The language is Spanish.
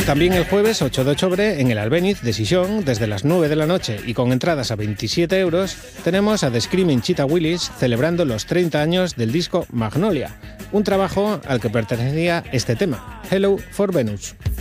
También el jueves 8 de octubre en el Albéniz de Sison, desde las 9 de la noche y con entradas a 27 €, tenemos a The Screaming Cheetah Willis celebrando los 30 años del disco Magnolia, un trabajo al que pertenecía este tema, Hello for Venus.